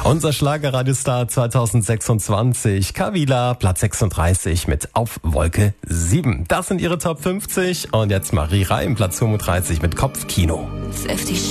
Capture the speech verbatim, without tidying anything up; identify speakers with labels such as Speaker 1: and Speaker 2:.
Speaker 1: Unser Schlagerradiostar zwanzig sechsundzwanzig, Kavila, Platz sechsunddreißig mit Auf Wolke sieben. Das sind ihre Top fünfzig und jetzt Marie Reim, Platz fünfunddreißig mit Kopfkino.